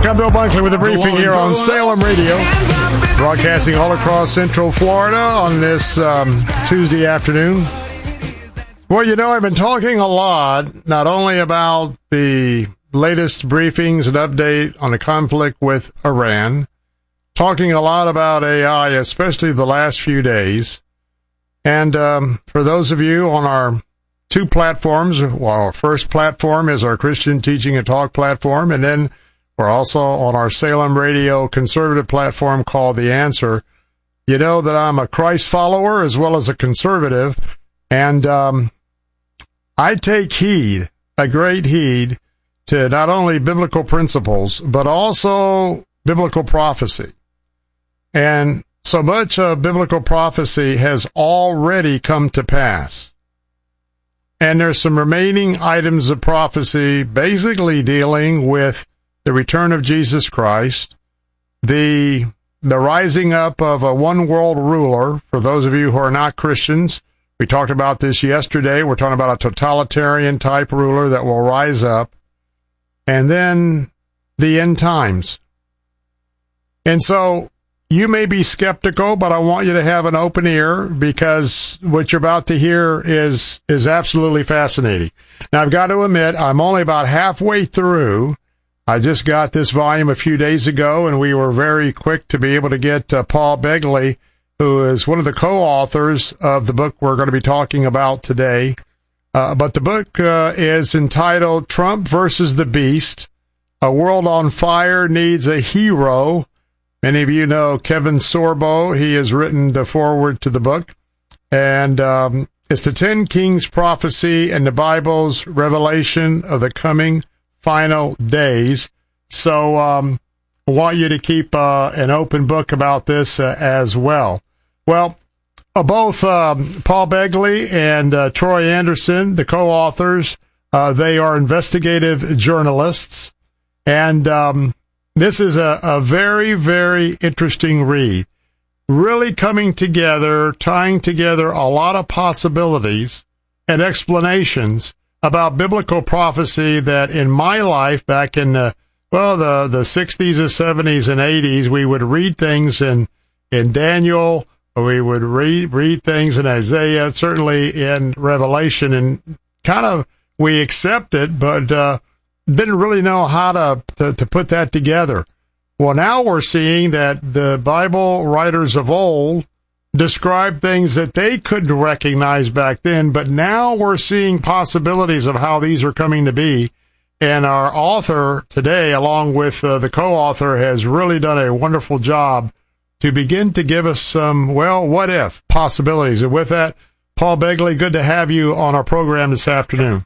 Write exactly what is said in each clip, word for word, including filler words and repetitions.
I'm Bill Bunkley with a briefing here on Salem Radio, broadcasting all across Central Florida on this um, Tuesday afternoon. Well, you know, I've been talking a lot, not only about the latest briefings and update on the conflict with Iran, talking a lot about A I, especially the last few days. And um, for those of you on our two platforms, well, our first platform is our Christian Teaching and Talk platform, and then we're also on our Salem Radio conservative platform called The Answer. You know that I'm a Christ follower as well as a conservative, and um, I take heed, a great heed, to not only biblical principles, but also biblical prophecy. And so much of biblical prophecy has already come to pass. And there's some remaining items of prophecy basically dealing with the return of Jesus Christ, the the rising up of a one-world ruler. For those of you who are not Christians, we talked about this yesterday. We're talking about a totalitarian-type ruler that will rise up. And then the end times. And so you may be skeptical, but I want you to have an open ear because what you're about to hear is is absolutely fascinating. Now, I've got to admit, I'm only about halfway through. I just got this volume a few days ago, and we were very quick to be able to get uh, Paul Begley, who is one of the co-authors of the book we're going to be talking about today. Uh, but the book uh, is entitled Trump versus the Beast, A World on Fire Needs a Hero. Many of you know Kevin Sorbo. He has written the foreword to the book. And um, it's the Ten Kings prophecy and the Bible's revelation of the coming final days. So um, I want you to keep uh, an open book about this uh, as well. Well, uh, both um, Paul Begley and uh, Troy Anderson, the co-authors, uh, they are investigative journalists. And um, this is a, a very, very interesting read. Really coming together, tying together a lot of possibilities and explanations about biblical prophecy that in my life back in the, well, the, the sixties and seventies and eighties, we would read things in, in Daniel, we would read, read things in Isaiah, certainly in Revelation, and kind of we accept it, but uh, didn't really know how to, to, to put that together. Well, now we're seeing that the Bible writers of old describe things that they couldn't recognize back then, but now we're seeing possibilities of how these are coming to be. And our author today, along with uh, the co-author, has really done a wonderful job to begin to give us some, well, what if possibilities. And with that, Paul Begley, good to have you on our program this afternoon.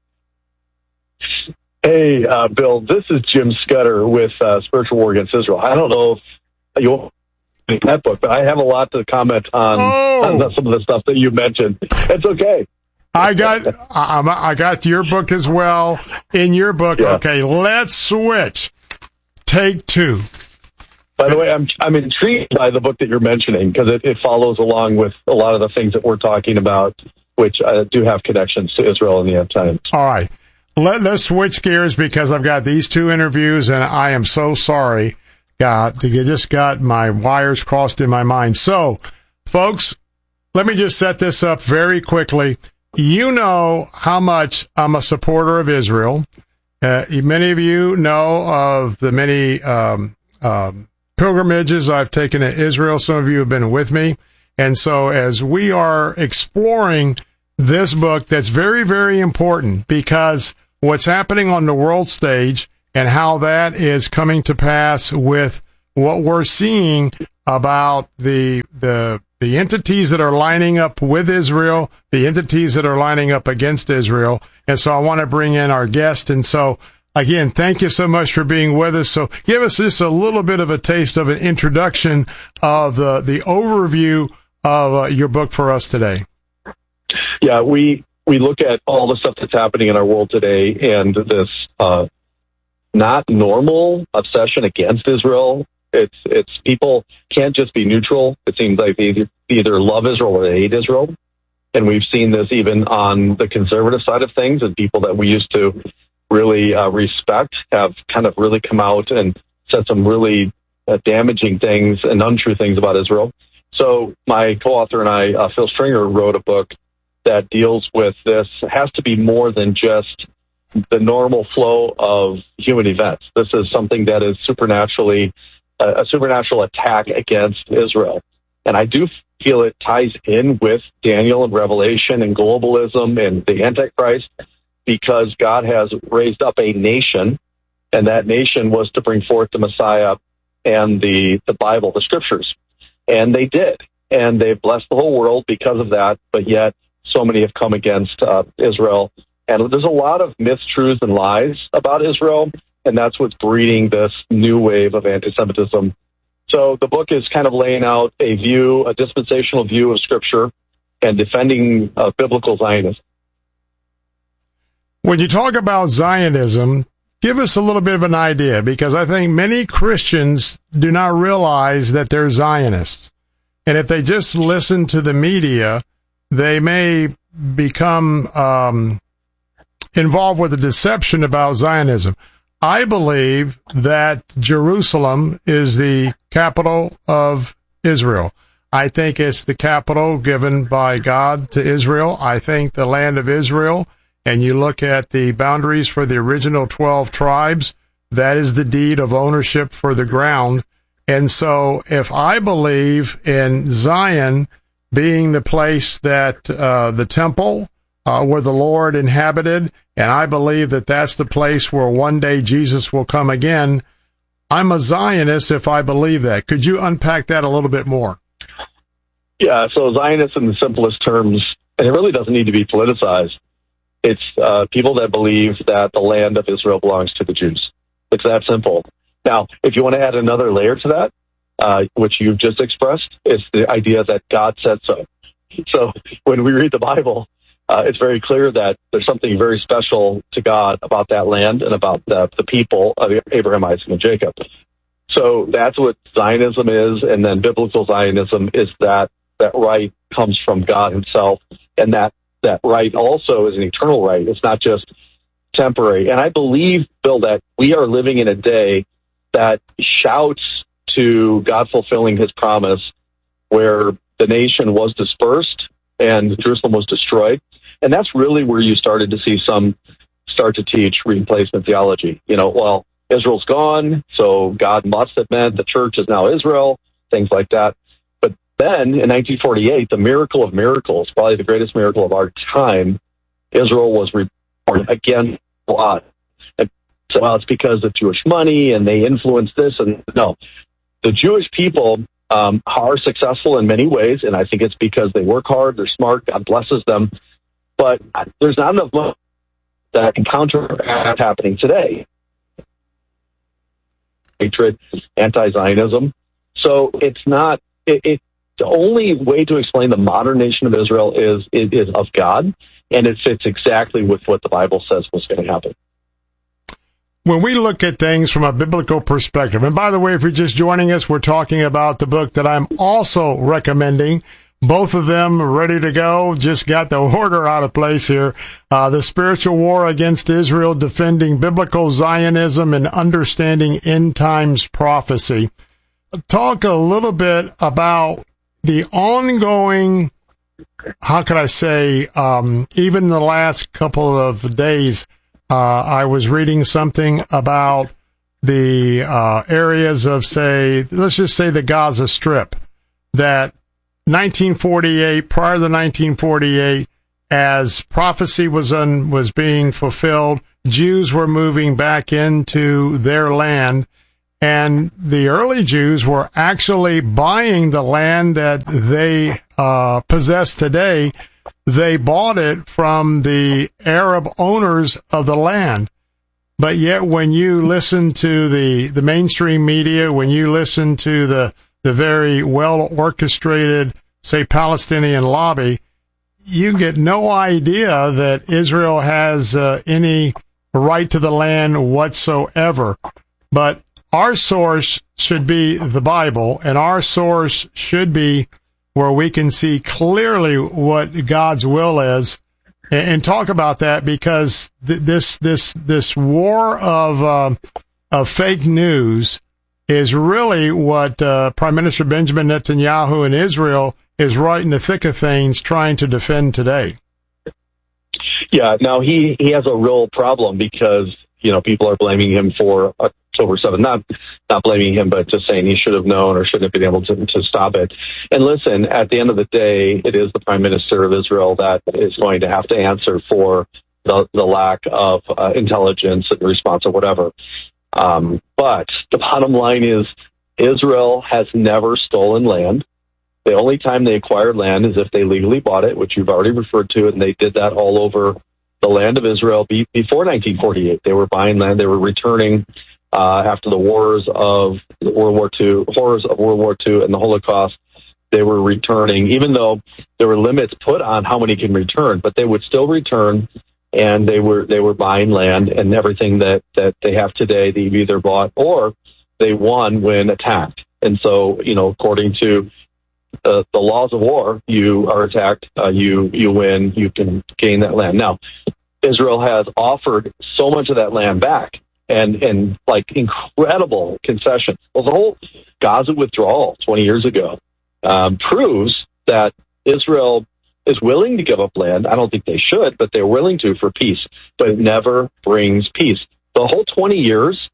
Hey, uh, Bill, this is Jim Scudder with uh, Spiritual War Against Israel. I don't know if you'll that book, but I have a lot to comment on, oh. on some of the stuff that you mentioned. It's okay. I got I, I got your book as well. In your book, yeah. Okay, let's switch. Take two. By the way, I'm I'm intrigued by the book that you're mentioning because it, it follows along with a lot of the things that we're talking about, which uh, do have connections to Israel in the end times. All right. Let, let's switch gears because I've got these two interviews, and I am so sorry. God, you just got my wires crossed in my mind. So, folks, let me just set this up very quickly. You know how much I'm a supporter of Israel. Uh, many of you know of the many um, um, pilgrimages I've taken to Israel. Some of you have been with me. And so as we are exploring this book, that's very, very important because what's happening on the world stage and how that is coming to pass with what we're seeing about the the the entities that are lining up with Israel, the entities that are lining up against Israel. And so I want to bring in our guest. And so, again, thank you so much for being with us. So give us just a little bit of a taste of an introduction of the, the overview of uh, your book for us today. Yeah, we, we look at all the stuff that's happening in our world today and this uh, not normal obsession against Israel. It's it's people can't just be neutral. It seems like they either, either love Israel or they hate Israel. And we've seen this even on the conservative side of things, and people that we used to really uh, respect have kind of really come out and said some really uh, damaging things and untrue things about Israel. So my co-author and I, uh, Phil Stringer, wrote a book that deals with this. It has to be more than just the normal flow of human events. This is something that is supernaturally uh, a supernatural attack against Israel. And I do feel it ties in with Daniel and Revelation and globalism and the Antichrist, because God has raised up a nation, and that nation was to bring forth the Messiah and the, the Bible, the Scriptures. And they did. And they've blessed the whole world because of that, but yet so many have come against uh, Israel. And there's a lot of mistruths and lies about Israel, and that's what's breeding this new wave of anti-Semitism. So the book is kind of laying out a view, a dispensational view of Scripture, and defending uh, biblical Zionism. When you talk about Zionism, give us a little bit of an idea, because I think many Christians do not realize that they're Zionists. And if they just listen to the media, they may become um, involved with a deception about Zionism. I believe that Jerusalem is the capital of Israel. I think it's the capital given by God to Israel. I think the land of Israel, and you look at the boundaries for the original twelve tribes, that is the deed of ownership for the ground. And so if I believe in Zion being the place that uh, the temple uh, where the Lord inhabited, and I believe that that's the place where one day Jesus will come again, I'm a Zionist if I believe that. Could you unpack that a little bit more? Yeah, so Zionist in the simplest terms, and it really doesn't need to be politicized. It's uh, people that believe that the land of Israel belongs to the Jews. It's that simple. Now, if you want to add another layer to that, uh, which you've just expressed, is the idea that God said so. So when we read the Bible, uh, it's very clear that there's something very special to God about that land and about the, the people of Abraham, Isaac, and Jacob. So that's what Zionism is, and then biblical Zionism is that that right comes from God himself, and that that right also is an eternal right. It's not just temporary. And I believe, Bill, that we are living in a day that shouts to God fulfilling his promise, where the nation was dispersed and Jerusalem was destroyed. And that's really where you started to see some start to teach replacement theology. You know, well, Israel's gone, so God must have meant the church is now Israel, things like that. But then in nineteen forty-eight, the miracle of miracles, probably the greatest miracle of our time, Israel was reborn again. A lot. And so, well, it's because of Jewish money and they influenced this. And no, the Jewish people um, are successful in many ways, and I think it's because they work hard, they're smart, God blesses them. But there's not enough money that can counteract happening today. Hatred, anti-Zionism. So it's not, it, it, the only way to explain the modern nation of Israel is, is, is of God, and it fits exactly with what the Bible says was going to happen. When we look at things from a biblical perspective, and by the way, if you're just joining us, we're talking about the book that I'm also recommending. Both of them ready to go. Just got the order out of place here. Uh, The Spiritual War Against Israel, Defending Biblical Zionism and Understanding End Times Prophecy. Talk a little bit about the ongoing, how could I say, um, even the last couple of days, uh, I was reading something about the uh, areas of, say, let's just say the Gaza Strip, that nineteen forty-eight, prior to nineteen forty-eight, as prophecy was un, was being fulfilled, Jews were moving back into their land, and the early Jews were actually buying the land that they uh, possess today. They bought it from the Arab owners of the land. But yet when you listen to the, the mainstream media, when you listen to the, the very well-orchestrated, say, Palestinian lobby, you get no idea that Israel has uh, any right to the land whatsoever. But our source should be the Bible, and our source should be where we can see clearly what God's will is, and, and talk about that, because th- this this this war of uh, of fake news is really what uh, Prime Minister Benjamin Netanyahu in Israel is right in the thick of things trying to defend today. Yeah, now he, he has a real problem because, you know, people are blaming him for October seventh. Not not blaming him, but just saying he should have known or shouldn't have been able to, to stop it. And listen, at the end of the day, it is the Prime Minister of Israel that is going to have to answer for the, the lack of uh, intelligence and response or whatever. Um, but the bottom line is Israel has never stolen land. The only time they acquired land is if they legally bought it, which you've already referred to, and they did that all over the land of Israel be, before nineteen forty-eight. They were buying land. They were returning uh, after the wars of World War Two, horrors of World War Two and the Holocaust. They were returning, even though there were limits put on how many can return, but they would still return. And they were they were buying land, and everything that, that they have today, they've either bought or they won when attacked. And so, you know, according to uh, the laws of war, you are attacked, uh, you you win, you can gain that land. Now, Israel has offered so much of that land back, and and like incredible concessions. Well, the whole Gaza withdrawal twenty years ago um, proves that Israel is willing to give up land. I don't think they should, but they're willing to for peace. But it never brings peace. The whole twenty years,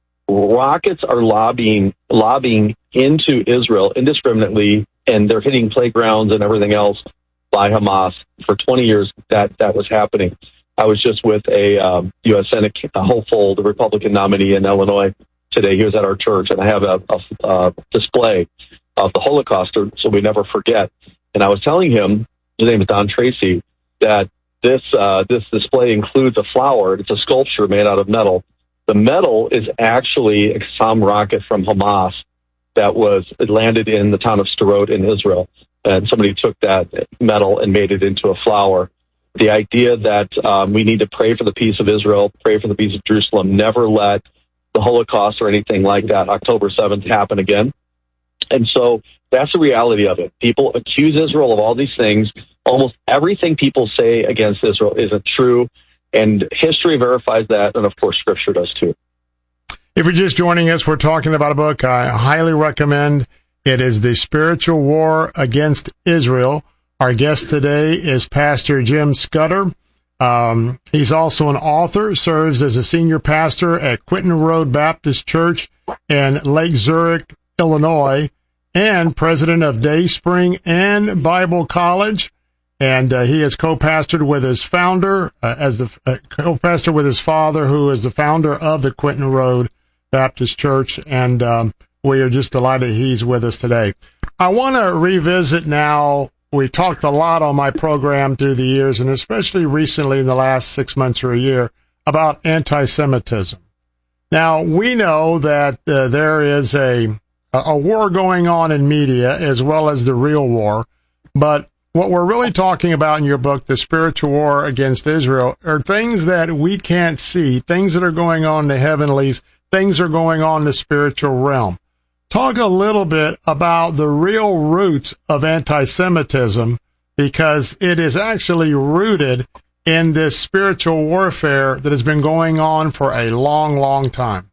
rockets are lobbying lobbying into Israel indiscriminately, and they're hitting playgrounds and everything else by Hamas. For twenty years, that, that was happening. I was just with a um, U S Senate hopeful, the Republican nominee in Illinois today. He was at our church, and I have a, a, a display of the Holocaust, so we never forget. And I was telling him, his name is Don Tracy, that this uh, this display includes a flower. It's a sculpture made out of metal. The metal is actually a Qassam rocket from Hamas that was it landed in the town of Sderot in Israel. And somebody took that metal and made it into a flower. The idea that um, we need to pray for the peace of Israel, pray for the peace of Jerusalem, never let the Holocaust or anything like that, October seventh, happen again. And so that's the reality of it. People accuse Israel of all these things. Almost everything people say against Israel isn't true, and history verifies that, and of course, Scripture does too. If you're just joining us, we're talking about a book I highly recommend. It is The Spiritual War Against Israel. Our guest today is Pastor Jim Scudder. Um, he's also an author, serves as a senior pastor at Quinton Road Baptist Church in Lake Zurich, Illinois, and president of Dayspring and Bible College. And uh, he is co-pastored with his founder, uh, as the uh, co-pastor with his father, who is the founder of the Quinton Road Baptist Church. And um, we are just delighted he's with us today. I want to revisit now. We've talked a lot on my program through the years, and especially recently in the last six months or a year, about anti-Semitism. Now, we know that uh, there is a a war going on in media as well as the real war, but what we're really talking about in your book, The Spiritual War Against Israel, are things that we can't see, things that are going on in the heavenlies, things are going on in the spiritual realm. Talk a little bit about the real roots of anti-Semitism, because it is actually rooted in this spiritual warfare that has been going on for a long, long time.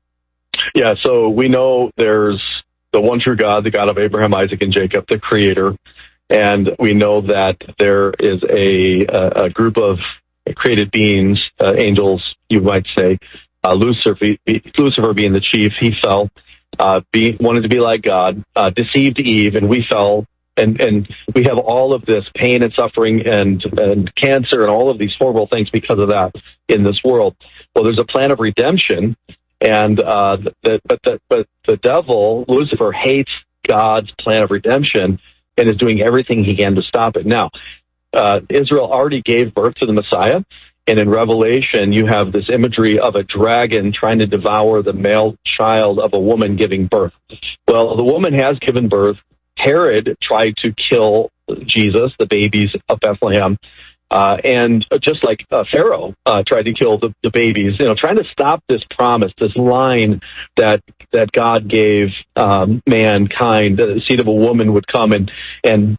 Yeah, so we know there's the one true God, the God of Abraham, Isaac, and Jacob, the Creator. And we know that there is a, a, a group of created beings, uh, angels, you might say, uh, Lucifer, Lucifer being the chief. He fell, uh, be, wanted to be like God, uh, deceived Eve, and we fell. And, and we have all of this pain and suffering and, and cancer and all of these horrible things because of that in this world. Well, there's a plan of redemption. And uh, the, but the but the devil, Lucifer, hates God's plan of redemption and is doing everything he can to stop it. Now, uh, Israel already gave birth to the Messiah, and in Revelation, you have this imagery of a dragon trying to devour the male child of a woman giving birth. Well, the woman has given birth. Herod tried to kill Jesus, the babies of Bethlehem. Uh, and just like uh, Pharaoh uh, tried to kill the, the babies, you know, trying to stop this promise, this line that that God gave um, mankind, the seed of a woman would come and and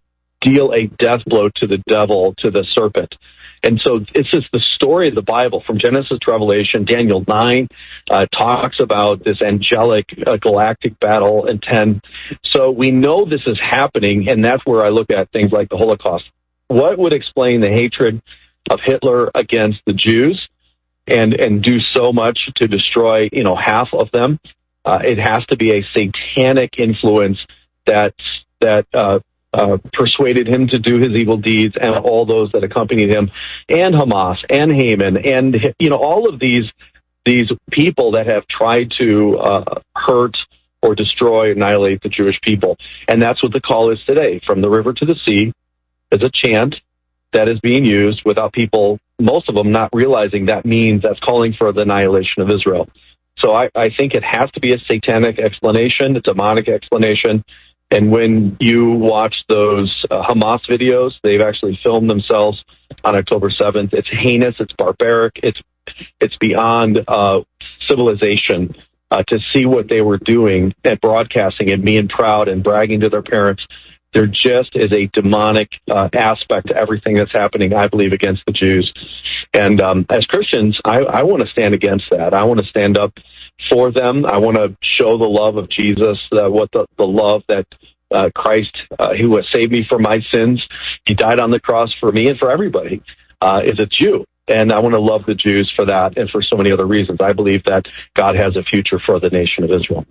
deal a death blow to the devil, to the serpent. And so it's just the story of the Bible from Genesis to Revelation. Daniel nine uh, talks about this angelic uh, galactic battle in ten. So we know this is happening, and that's where I look at things like the Holocaust. What would explain the hatred of Hitler against the Jews and, and do so much to destroy, you know, half of them? Uh, it has to be a satanic influence that that uh, uh, persuaded him to do his evil deeds, and all those that accompanied him, and Hamas, and Haman, and you know all of these these people that have tried to uh, hurt or destroy, annihilate the Jewish people. And that's what the call is today. From the river to the sea is a chant that is being used without people, most of them, not realizing that means that's calling for the annihilation of Israel. So I, I think it has to be a satanic explanation, a demonic explanation. And when you watch those uh, Hamas videos, they've actually filmed themselves on October seventh. It's heinous, it's barbaric, it's it's beyond uh, civilization uh, to see what they were doing and broadcasting and being proud and bragging to their parents. There just is a demonic uh, aspect to everything that's happening, I believe, against the Jews. And um, as Christians, I, I want to stand against that. I want to stand up for them. I want to show the love of Jesus, uh, what the, the love that uh, Christ, uh, who has saved me from my sins, he died on the cross for me and for everybody, uh, is a Jew. And I want to love the Jews for that and for so many other reasons. I believe that God has a future for the nation of Israel.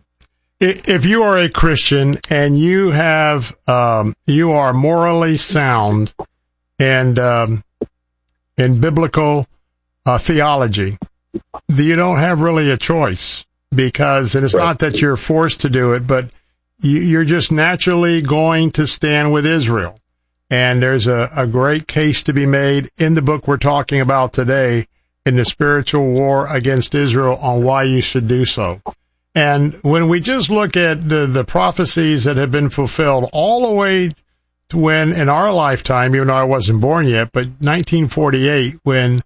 If you are a Christian and you have, um, you are morally sound and um, in biblical uh, theology, you don't have really a choice, because, and it's right. not that you're forced to do it, but you, you're just naturally going to stand with Israel. And there's a, a great case to be made in the book we're talking about today, in the spiritual war against Israel, on why you should do so. And when we just look at the, the prophecies that have been fulfilled all the way to when, in our lifetime, even though I wasn't born yet, but nineteen forty-eight, when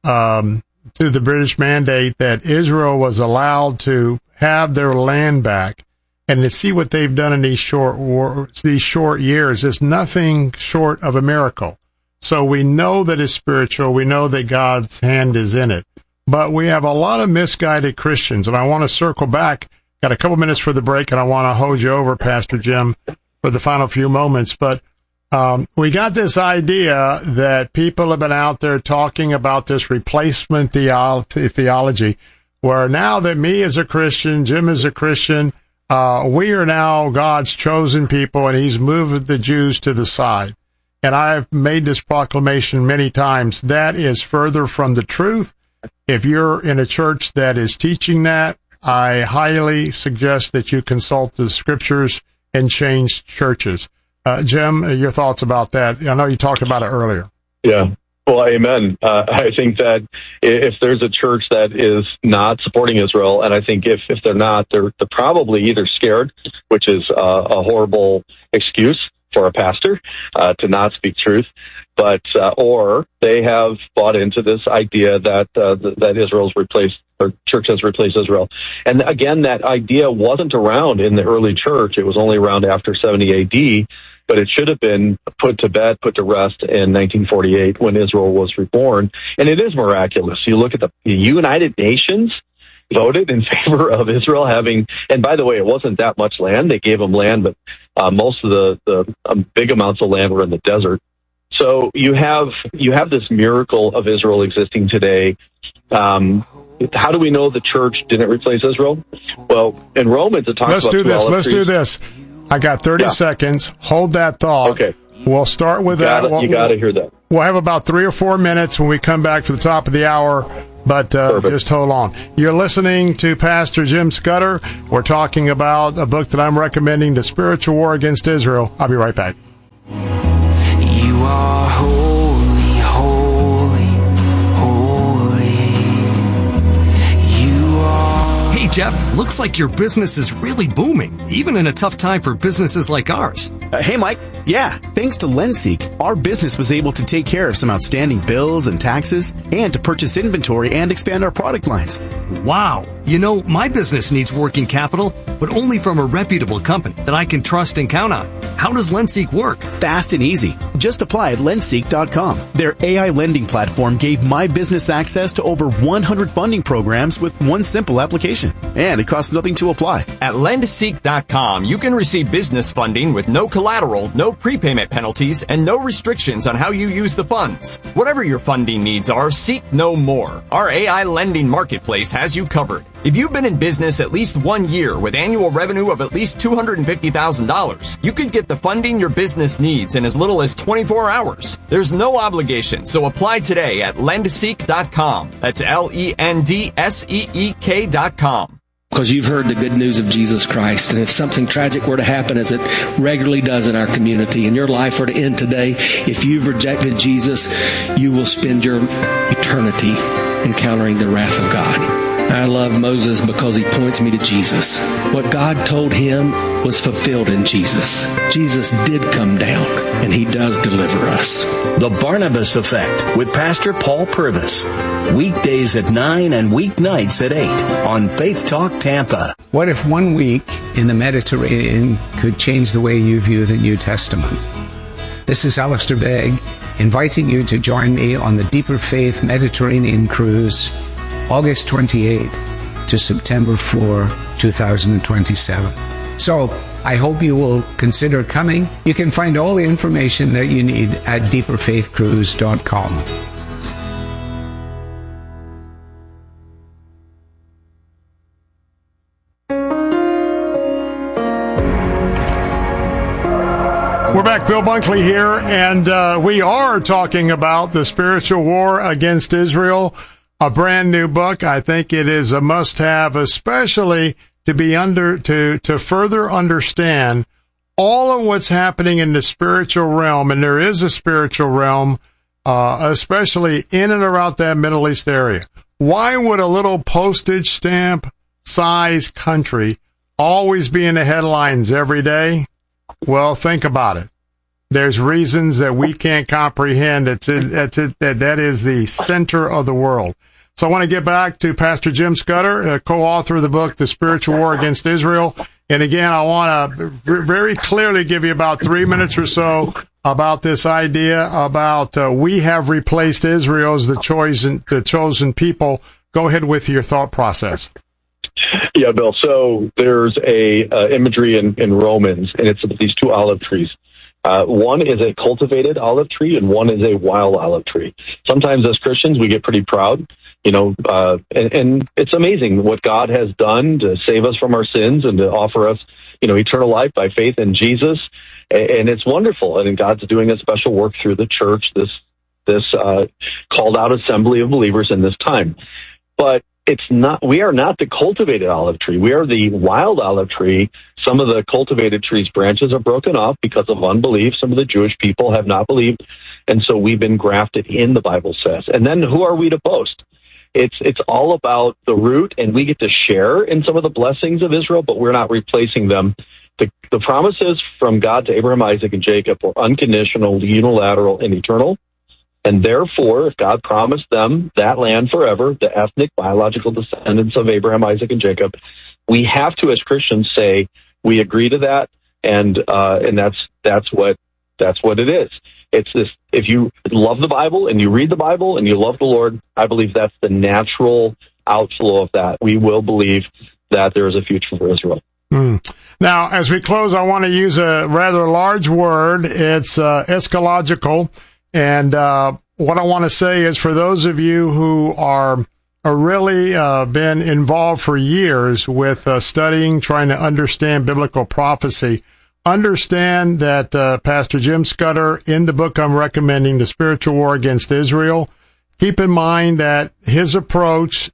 um, through the British mandate that Israel was allowed to have their land back, and to see what they've done in these short war, these short years is nothing short of a miracle. So we know that it's spiritual. We know that God's hand is in it. But we have a lot of misguided Christians, and I want to circle back. Got a couple minutes for the break, and I want to hold you over, Pastor Jim, for the final few moments. But um, we got this idea that people have been out there talking about this replacement theo- theology, where now that me as a Christian, Jim is a Christian, uh, we are now God's chosen people, and he's moved the Jews to the side. And I've made this proclamation many times. That is further from the truth. If you're in a church that is teaching that, I highly suggest that you consult the scriptures and change churches. Uh, Jim, your thoughts about that? I know you talked about it earlier. Yeah. Well, amen. Uh, I think that if there's a church that is not supporting Israel, and I think if, if they're not, they're, they're probably either scared, which is uh, a horrible excuse for a pastor uh, to not speak truth, but uh, or they have bought into this idea that uh, th- that Israel's replaced, or church has replaced Israel. And again, that idea wasn't around in the early church. It was only around after seventy A D, but it should have been put to bed, put to rest in nineteen forty-eight when Israel was reborn. And it is miraculous. You look at the United Nations voted in favor of Israel having, and by the way, it wasn't that much land. They gave them land, but uh, most of the, the um, big amounts of land were in the desert. So you have you have this miracle of Israel existing today. Um, how do we know the church didn't replace Israel? Well, in Romans it talks Let's about... do this. Let's do this. I got thirty yeah. seconds. Hold that thought. Okay. We'll start with you that. Gotta, we'll, you got to hear that. We'll have about three or four minutes when we come back to the top of the hour, but uh, just hold on. You're listening to Pastor Jim Scudder. We're talking about a book that I'm recommending, The Spiritual War Against Israel. I'll be right back. You are holy, holy, holy. You are... Hey, Jeff, looks like your business is really booming, even in a tough time for businesses like ours. Uh, hey, Mike. Yeah, thanks to Lenseek, our business was able to take care of some outstanding bills and taxes and to purchase inventory and expand our product lines. Wow. You know, my business needs working capital, but only from a reputable company that I can trust and count on. How does Lendseek work? Fast and easy. Just apply at lendseek dot com. Their A I lending platform gave my business access to over one hundred funding programs with one simple application. And it costs nothing to apply. At lendseek dot com, you can receive business funding with no collateral, no prepayment penalties, and no restrictions on how you use the funds. Whatever your funding needs are, seek no more. Our A I lending marketplace has you covered. If you've been in business at least one year with annual revenue of at least two hundred fifty thousand dollars, you could get the funding your business needs in as little as twenty-four hours. There's no obligation, so apply today at lendseek dot com. That's L E N D S E E K dot com. Because you've heard the good news of Jesus Christ. And if something tragic were to happen, as it regularly does in our community, and your life were to end today, if you've rejected Jesus, you will spend your eternity encountering the wrath of God. I love Moses because he points me to Jesus. What God told him was fulfilled in Jesus. Jesus did come down, and he does deliver us. The Barnabas Effect with Pastor Paul Purvis. Weekdays at nine and weeknights at eight on Faith Talk Tampa. What if one week in the Mediterranean could change the way you view the New Testament? This is Alistair Begg, inviting you to join me on the Deeper Faith Mediterranean Cruise, August twenty-eighth to September fourth, twenty twenty-seven. So, I hope you will consider coming. You can find all the information that you need at deeper faith cruise dot com. We're back, Bill Bunkley here, and uh, we are talking about the spiritual war against Israel, a brand new book. I think it is a must-have, especially to be under to to further understand all of what's happening in the spiritual realm, and there is a spiritual realm, uh, especially in and around that Middle East area. Why would a little postage stamp size country always be in the headlines every day? Well, think about it. There's reasons that we can't comprehend. It's it, it's it, that that is the center of the world. So I want to get back to Pastor Jim Scudder, a co-author of the book, The Spiritual War Against Israel. And again, I want to very clearly give you about three minutes or so about this idea about uh, we have replaced Israel as the chosen, the chosen people. Go ahead with your thought process. Yeah, Bill. So there's a uh, imagery in, in Romans, and it's these two olive trees. Uh, one is a cultivated olive tree, and one is a wild olive tree. Sometimes as Christians, we get pretty proud, you know, uh, and, and it's amazing what God has done to save us from our sins and to offer us, you know, eternal life by faith in Jesus. And it's wonderful. And God's doing a special work through the church, this this uh, called out assembly of believers in this time. But it's not, we are not the cultivated olive tree. We are the wild olive tree. Some of the cultivated tree's branches are broken off because of unbelief. Some of the Jewish people have not believed. And so we've been grafted in, the Bible says. And then who are we to boast? It's, it's all about the root, and we get to share in some of the blessings of Israel, but we're not replacing them. The, the promises from God to Abraham, Isaac, and Jacob were unconditional, unilateral, and eternal. And therefore, if God promised them that land forever, the ethnic, biological descendants of Abraham, Isaac, and Jacob, we have to, as Christians, say we agree to that, and uh, and that's that's what that's what it is. It's this: if you love the Bible and you read the Bible and you love the Lord, I believe that's the natural outflow of that. We will believe that there is a future for Israel. Mm. Now, as we close, I want to use a rather large word. It's uh, eschatological. And uh, what I want to say is, for those of you who are, are really uh, been involved for years with uh, studying, trying to understand biblical prophecy, understand that uh, Pastor Jim Scudder, in the book I'm recommending, The Spiritual War Against Israel, keep in mind that his approach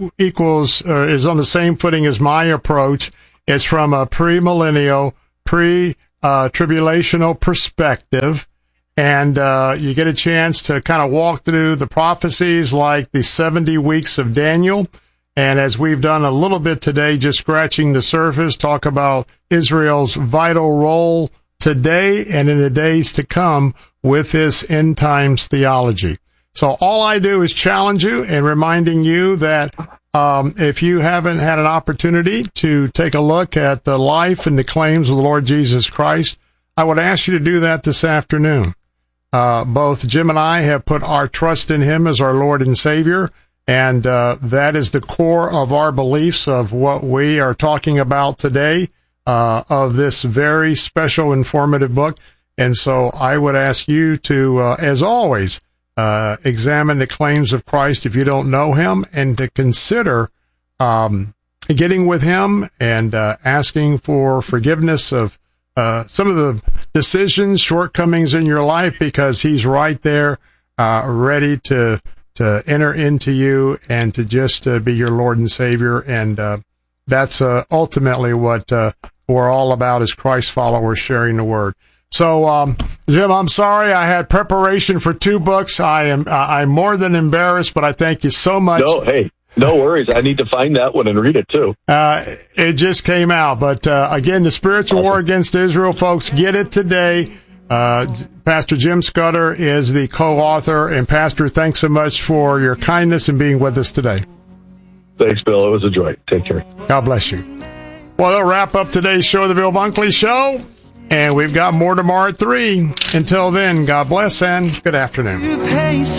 equals uh, is on the same footing as my approach. It's from a premillennial, pre-tribulational uh, perspective. And uh, you get a chance to kind of walk through the prophecies like the seventy weeks of Daniel. And as we've done a little bit today, just scratching the surface, talk about Israel's vital role today and in the days to come with this end times theology. So all I do is challenge you and reminding you that um, if you haven't had an opportunity to take a look at the life and the claims of the Lord Jesus Christ, I would ask you to do that this afternoon. Uh, both Jim and I have put our trust in him as our Lord and Savior, and uh, that is the core of our beliefs of what we are talking about today, uh, of this very special, informative book. And so I would ask you to, uh, as always, uh, examine the claims of Christ if you don't know him, and to consider um, getting with him and uh, asking for forgiveness of Uh, some of the decisions, shortcomings in your life, because he's right there, uh, ready to, to enter into you and to just uh, be your Lord and Savior. And, uh, that's, uh, ultimately what, uh, we're all about as Christ followers, sharing the word. So, um, Jim, I'm sorry I had preparation for two books. I am, uh, I'm more than embarrassed, but I thank you so much. No, hey. No worries. I need to find that one and read it, too. Uh, it just came out. But, uh, again, the spiritual awesome. war against Israel, folks, get it today. Uh, Pastor Jim Scudder is the co-author. And, Pastor, thanks so much for your kindness and being with us today. Thanks, Bill. It was a joy. Take care. God bless you. Well, that'll wrap up today's show, The Bill Bunkley Show. And we've got more tomorrow at three. Until then, God bless and good afternoon.